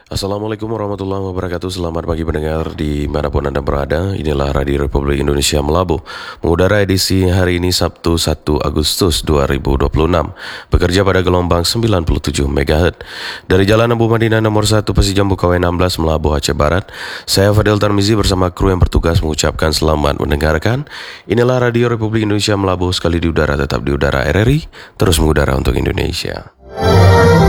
Assalamualaikum warahmatullahi wabarakatuh. Selamat pagi pendengar dimanapun Anda berada. Inilah Radio Republik Indonesia Melabuh, mengudara edisi hari ini Sabtu 1 Agustus 2026. Bekerja pada gelombang 97 MHz dari Jalan Abu Madinah nomor 1 Pasijambu KW 16 Melabuh, Aceh Barat. Saya Fadil Tarmizi bersama kru yang bertugas mengucapkan selamat mendengarkan. Inilah Radio Republik Indonesia Melabuh, sekali di udara tetap di udara RRI, terus mengudara untuk Indonesia.